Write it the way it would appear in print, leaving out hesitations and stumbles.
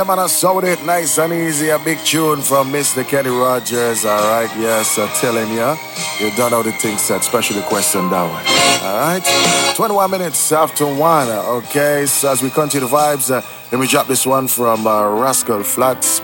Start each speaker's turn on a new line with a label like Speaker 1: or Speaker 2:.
Speaker 1: Man, I saw it nice and easy. A big tune from Mr. Kenny Rogers. All right, yes, I'm telling you, you don't know the things that special request and that one. All right, 21 minutes after 1. Okay, so as we continue the vibes, let me drop this one from Rascal Flats.